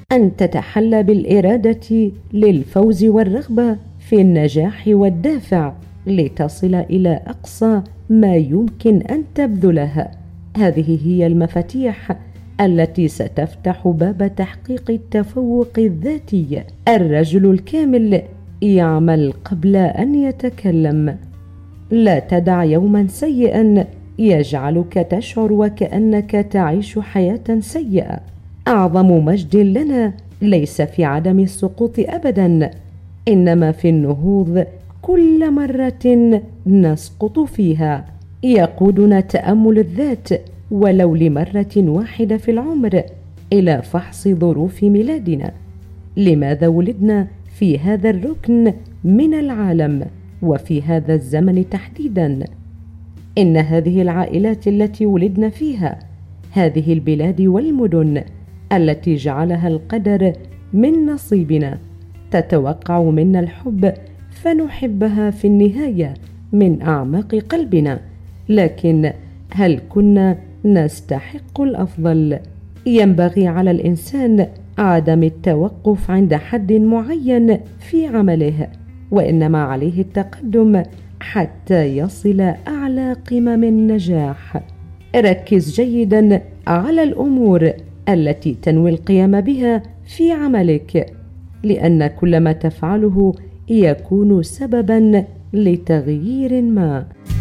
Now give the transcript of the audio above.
أن تتحلى بالإرادة للفوز والرغبة في النجاح والدافع لتصل إلى أقصى ما يمكن أن تبذله. هذه هي المفاتيح التي ستفتح باب تحقيق التفوق الذاتي. الرجل الكامل يعمل قبل أن يتكلم. لا تدع يوما سيئا يجعلك تشعر وكأنك تعيش حياة سيئة. أعظم مجد لنا ليس في عدم السقوط أبدا، إنما في النهوض كل مرة نسقط فيها. يقودنا تأمل الذات ولو لمرة واحدة في العمر إلى فحص ظروف ميلادنا. لماذا ولدنا في هذا الركن من العالم وفي هذا الزمن تحديدا؟ إن هذه العائلات التي ولدنا فيها، هذه البلاد والمدن التي جعلها القدر من نصيبنا، تتوقع منا الحب فنحبها في النهاية من أعماق قلبنا. لكن هل كنا نستحق الأفضل؟ ينبغي على الإنسان عدم التوقف عند حد معين في عمله، وإنما عليه التقدم حتى يصل أعلى قمم النجاح. ركز جيدا على الأمور التي تنوي القيام بها في عملك، لأن كل ما تفعله يكون سببا لتغيير ما.